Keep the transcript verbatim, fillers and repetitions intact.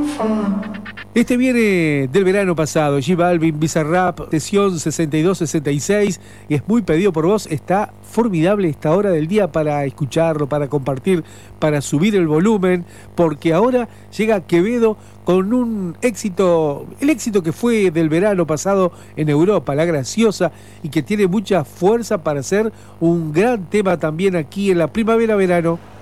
Este viene del verano pasado, J Balvin, Bizarrap, sesión sesenta y dos sesenta y seis, y es muy pedido por vos. Está formidable esta hora del día para escucharlo, para compartir, para subir el volumen, porque ahora llega Quevedo con un éxito, el éxito que fue del verano pasado en Europa, La Graciosa, y que tiene mucha fuerza para ser un gran tema también aquí en la primavera-verano.